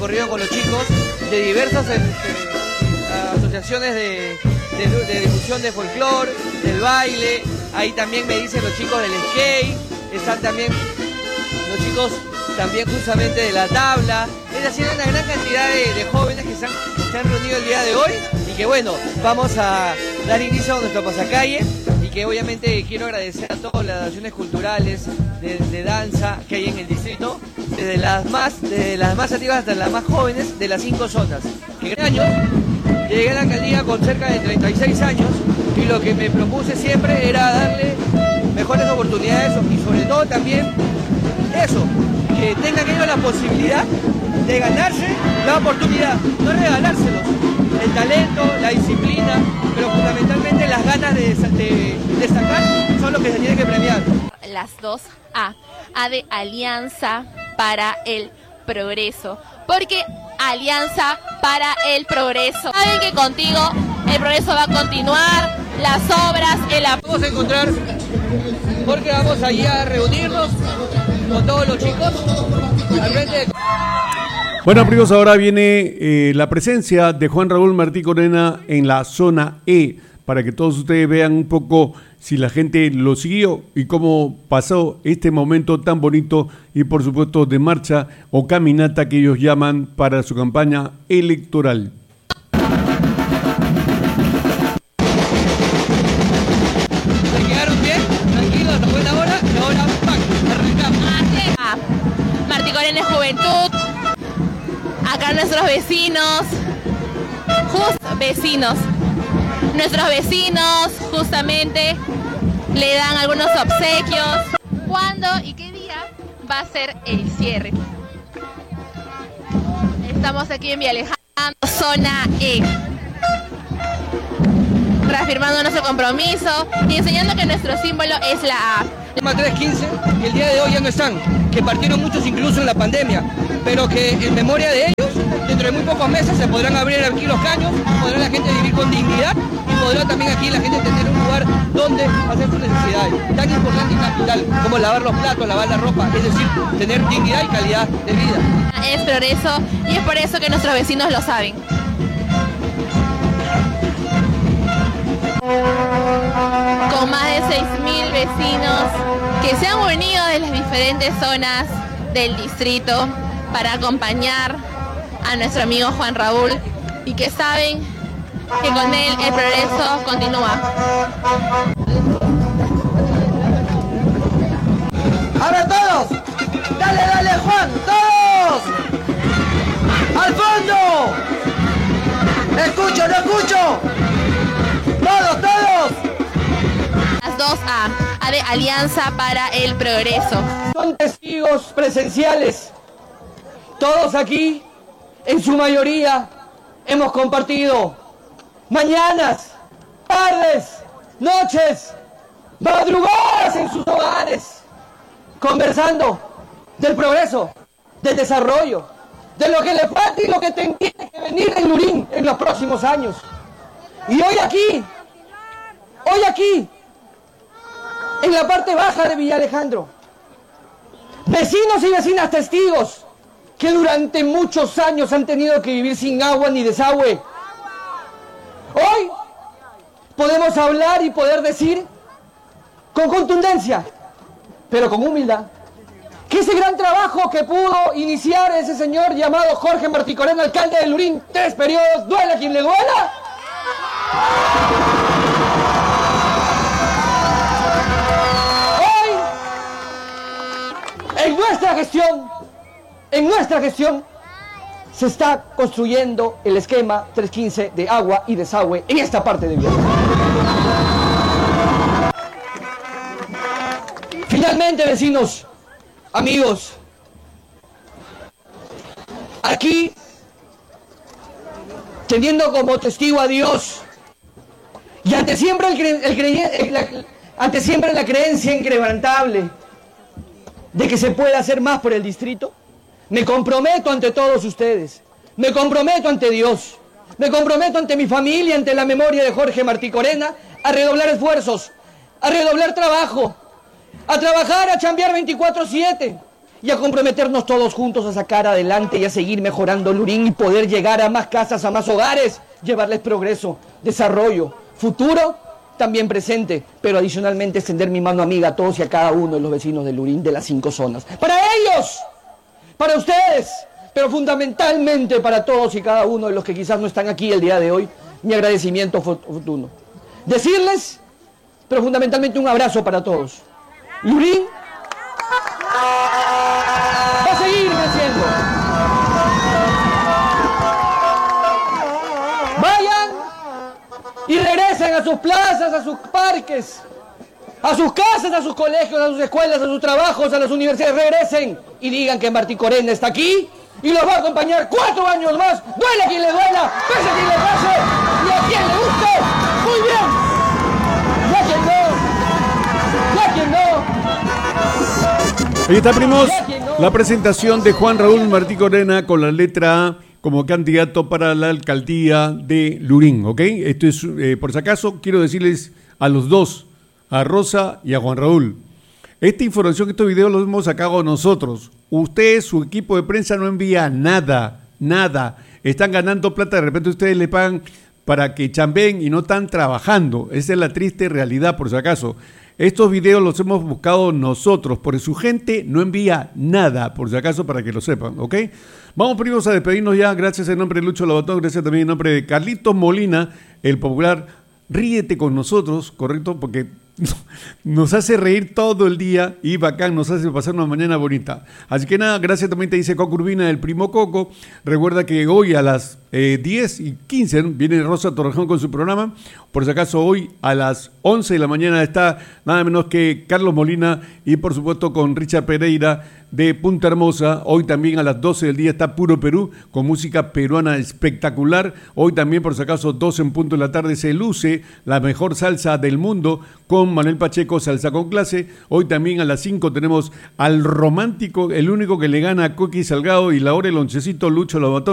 recorrido con los chicos de diversas asociaciones de difusión de folclore, del baile. Ahí también me dicen los chicos del skate, están también los chicos también justamente de la tabla. Es decir, una gran cantidad de jóvenes que se han reunido el día de hoy y que bueno, vamos a dar inicio a nuestro pasacalle y que obviamente quiero agradecer a todas las acciones culturales de danza que hay en el distrito, desde las más activas hasta las más jóvenes de las 5 zonas. Que años llegué a la alcaldía con cerca de 36 años y lo que me propuse siempre era darle mejores oportunidades y sobre todo también eso, que tengan ellos la posibilidad de ganarse la oportunidad, no regalárselos. El talento, la disciplina, pero fundamentalmente las ganas de destacar son lo que se tiene que premiar. Las 2A, A de Alianza para el Progreso, porque Alianza para el Progreso. Saben que contigo el progreso va a continuar, las obras, Vamos a encontrar, porque vamos allí a reunirnos con todos los chicos al frente de... Bueno, amigos, ahora viene la presencia de Juan Raúl Martí Corena en la zona E, para que todos ustedes vean un poco si la gente lo siguió y cómo pasó este momento tan bonito y por supuesto de marcha o caminata que ellos llaman para su campaña electoral. ¿Se quedaron bien? Tranquilos, hasta buena hora y ahora arrancamos. Martí Corena es juventud. Acá nuestros vecinos justamente le dan algunos obsequios. ¿Cuándo y qué día va a ser el cierre? Estamos aquí en Villa Alejandro, zona E, reafirmando nuestro compromiso y enseñando que nuestro símbolo es la A. 315, que el día de hoy ya no están, que partieron muchos incluso en la pandemia, pero que en memoria de ellos, dentro de muy pocos meses se podrán abrir aquí los caños, podrá la gente vivir con dignidad y podrá también aquí la gente tener un lugar donde hacer sus necesidades, tan importante y capital como lavar los platos, lavar la ropa, es decir, tener dignidad y calidad de vida. Es progreso y es por eso que nuestros vecinos lo saben. Con más de 6.000 vecinos que se han unido de las diferentes zonas del distrito para acompañar a nuestro amigo Juan Raúl y que saben que con él el progreso continúa. A ver todos, dale Juan, todos, al fondo, escucho, no escucho, todos. Las 2A, A de Alianza para el Progreso. Son testigos presenciales. Todos aquí, en su mayoría, hemos compartido mañanas, tardes, noches, madrugadas en sus hogares, conversando del progreso, del desarrollo, de lo que le falta y lo que tiene que venir en Lurín en los próximos años. Y hoy aquí, en la parte baja de Villa Alejandro, vecinos y vecinas testigos que durante muchos años han tenido que vivir sin agua ni desagüe. Hoy podemos hablar y poder decir con contundencia, pero con humildad, que ese gran trabajo que pudo iniciar ese señor llamado Jorge Martí Corena, alcalde de Lurín, 3 periodos, duela quien le duela. En nuestra gestión se está construyendo el esquema 315 de agua y desagüe en esta parte de Villa. Finalmente, vecinos, amigos, aquí, teniendo como testigo a Dios y ante siempre la creencia inquebrantable de que se puede hacer más por el distrito, me comprometo ante todos ustedes, me comprometo ante Dios, me comprometo ante mi familia, ante la memoria de Jorge Martí Corena, a redoblar esfuerzos, a redoblar trabajo, a trabajar, a chambear 24/7 y a comprometernos todos juntos a sacar adelante y a seguir mejorando Lurín y poder llegar a más casas, a más hogares, llevarles progreso, desarrollo, futuro, también presente, pero adicionalmente extender mi mano amiga a todos y a cada uno de los vecinos de Lurín de las 5 zonas. Para ellos, para ustedes, pero fundamentalmente para todos y cada uno de los que quizás no están aquí el día de hoy, mi agradecimiento fortuno. Decirles, pero fundamentalmente un abrazo para todos. Lurín va a seguir creciendo. Vayan y regresen a sus plazas, a sus parques, a sus casas, a sus colegios, a sus escuelas, a sus trabajos, a las universidades. Regresen y digan que Martí Corena está aquí y los va a acompañar 4 años más. Duele a quien le duela, pese a quien le pase y a quien le guste. Muy bien. Y a quien no. Y a quien no. Ahí está, primos, la presentación de Juan Raúl Martí Corena con la letra A como candidato para la alcaldía de Lurín, ¿ok? Esto es, por si acaso, quiero decirles a los dos, a Rosa y a Juan Raúl. Esta información, estos videos los hemos sacado nosotros. Ustedes, su equipo de prensa, no envía nada, nada. Están ganando plata, de repente ustedes le pagan para que chambeen y no están trabajando. Esa es la triste realidad, por si acaso. Estos videos los hemos buscado nosotros, porque su gente no envía nada, por si acaso, para que lo sepan, ¿ok? Vamos, primos, a despedirnos ya. Gracias en nombre de Lucho Lobatón, gracias también en nombre de Carlitos Molina, el popular. Ríete con nosotros, ¿correcto? Porque nos hace reír todo el día y bacán, nos hace pasar una mañana bonita. Así que nada, gracias también te dice Coco Urbina, el primo Coco. Recuerda que hoy a las 10:15 viene Rosa Torrejón con su programa. Por si acaso hoy a las 11 de la mañana está nada menos que Carlos Molina y por supuesto con Richard Pereira de Punta Hermosa. Hoy también a las 12 del día está Puro Perú con música peruana espectacular. Hoy también por si acaso 12 en punto de la tarde se luce la mejor salsa del mundo con Manuel Pacheco, Salsa con Clase. Hoy también a las 5 tenemos al romántico, el único que le gana a Coqui Salgado y la hora el oncecito Lucho Lobatón.